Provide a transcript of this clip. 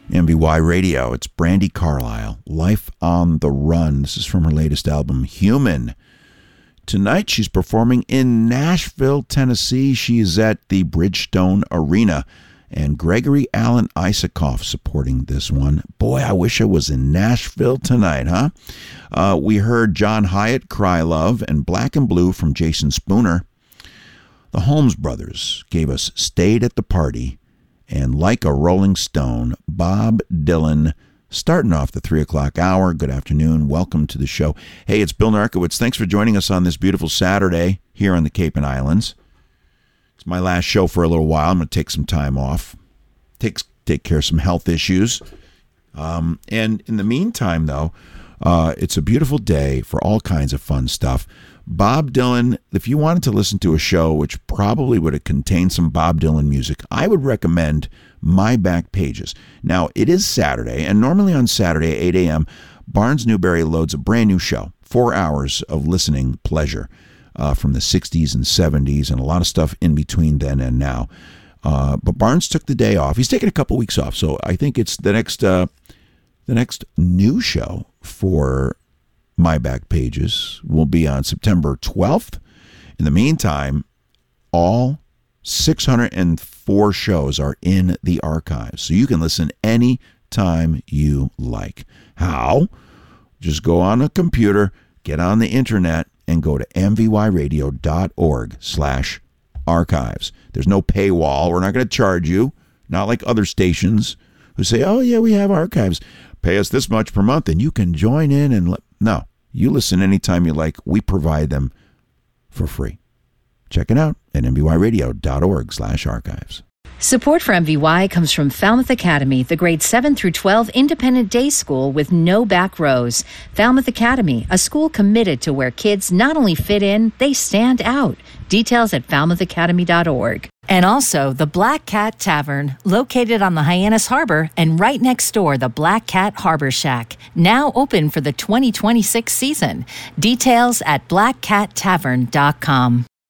MVY Radio. It's Brandi Carlile, Life on the Run. This is from her latest album, Human. Tonight, she's performing in Nashville, Tennessee. She is at the Bridgestone Arena, and Gregory Alan Isakov supporting this one. Boy, I wish I was in Nashville tonight, huh? We heard John Hyatt, Cry Love, and Black and Blue from Jason Spooner. The Holmes Brothers gave us Stayed at the Party, and Like a Rolling Stone, Bob Dylan, starting off the 3 o'clock hour. Good afternoon. Welcome to the show. Hey, it's Bill Narkowitz. Thanks for joining us on this beautiful Saturday here on the Cape and Islands. It's my last show for a little while. I'm going to take some time off, take care of some health issues. And in the meantime, though, it's a beautiful day for all kinds of fun stuff. Bob Dylan, if you wanted to listen to a show which probably would have contained some Bob Dylan music, I would recommend My Back Pages. Now, it is Saturday, and normally on Saturday at 8 a.m., Barnes Newberry loads a brand new show, 4 hours of listening pleasure from the 60s and 70s and a lot of stuff in between then and now. But Barnes took the day off. He's taking a couple weeks off, so I think it's the next new show for My Back Pages will be on September 12th. In the meantime, all 604 shows are in the archives, so you can listen anytime you like. How? Just go on a computer, get on the internet, and go to mvyradio.org/archives. There's no paywall. We're not going to charge you, not like other stations who say, oh, yeah, we have archives. Pay us this much per month, and you can join in and no, you listen anytime you like. We provide them for free. Check it out at mvyradio.org/archives. Support for MVY comes from Falmouth Academy, the grades 7 through 12 independent day school with no back rows. Falmouth Academy, a school committed to where kids not only fit in, they stand out. Details at falmouthacademy.org. And also the Black Cat Tavern, located on the Hyannis Harbor and right next door, the Black Cat Harbor Shack, now open for the 2026 season. Details at blackcattavern.com.